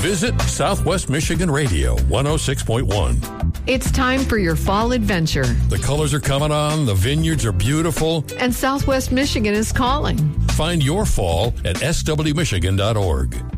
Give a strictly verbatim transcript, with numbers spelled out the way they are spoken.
Visit Southwest Michigan Radio one oh six point one. It's time for your fall adventure. The colors are coming on, the vineyards are beautiful, and Southwest Michigan is calling. Find your fall at s w michigan dot org.